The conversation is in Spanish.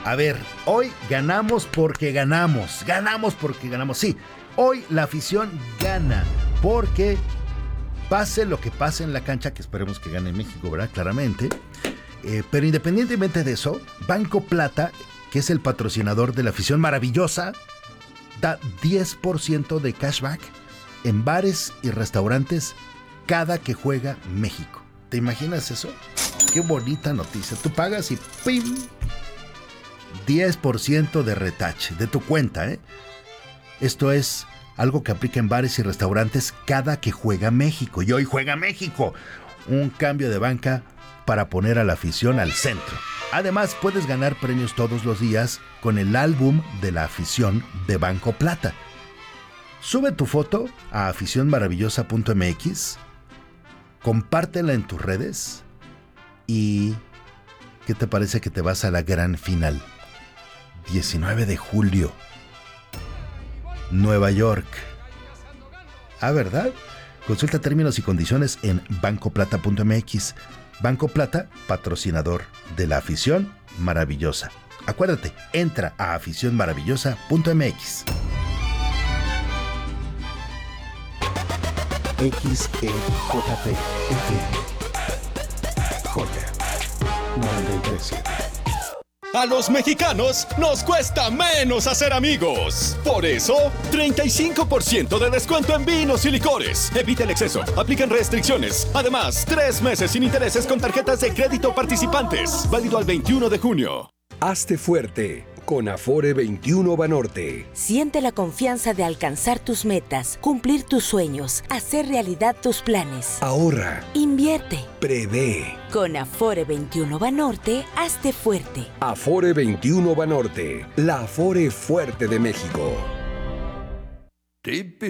A ver, hoy ganamos porque ganamos. Ganamos porque ganamos. Sí, hoy la afición gana porque pase lo que pase en la cancha, que esperemos que gane México, ¿verdad? Claramente. Pero independientemente de eso, Banco Plata, que es el patrocinador de la afición maravillosa, da 10% de cashback en bares y restaurantes cada que juega México. ¿Te imaginas eso? Qué bonita noticia. Tú pagas y ¡pim! 10% de retache de tu cuenta, ¿eh? Esto es algo que aplica en bares y restaurantes cada que juega México. Y hoy juega México. Un cambio de banca para poner a la afición al centro. Además, puedes ganar premios todos los días con el álbum de la afición de Banco Plata. Sube tu foto a aficionmaravillosa.mx, compártela en tus redes y ¿qué te parece que te vas a la gran final? 19 de julio, Nueva York. Ah, ¿verdad? Consulta términos y condiciones en bancoplata.mx. Banco Plata, patrocinador de la afición maravillosa. Acuérdate, entra a aficionmaravillosa.mx. XEJP Joya 93. A los mexicanos nos cuesta menos hacer amigos. Por eso, 35% de descuento en vinos y licores. Evita el exceso. Aplican restricciones. Además, 3 meses sin intereses con tarjetas de crédito participantes. Válido al 21 de junio. Hazte fuerte con Afore 21 Banorte. Siente la confianza de alcanzar tus metas, cumplir tus sueños, hacer realidad tus planes. Ahorra. Invierte. Prevé. Con Afore 21 Banorte, hazte fuerte. Afore 21 Banorte, la Afore fuerte de México.